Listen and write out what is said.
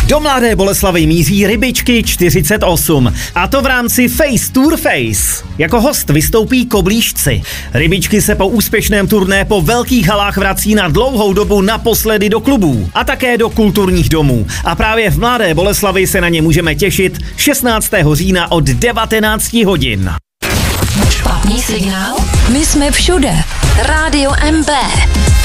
Do Mladé Boleslavi míří Rybičky 48. A to v rámci Face Tour Face. Jako host vystoupí Koblížci. Rybičky se po úspěšném turné po velkých halách vrací na dlouhou dobu naposledy do klubů a také do kulturních domů. A právě v Mladé Boleslavi se na ně můžeme těšit 16. října od 19 hodin. Špatný signál? My jsme všude. Rádio MB.